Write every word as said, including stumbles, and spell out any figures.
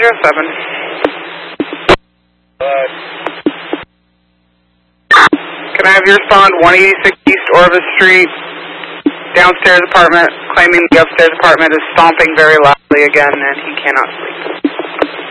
zero seven. Uh, Can I have you respond one eighty-six East Orvis Street, downstairs apartment, claiming the upstairs apartment is stomping very loudly again and he cannot sleep.